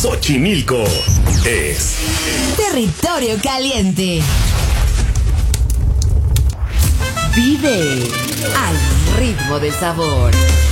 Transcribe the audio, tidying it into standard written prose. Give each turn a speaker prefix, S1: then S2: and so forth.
S1: Xochimilco es
S2: Territorio Caliente. Vive al ritmo del sabor.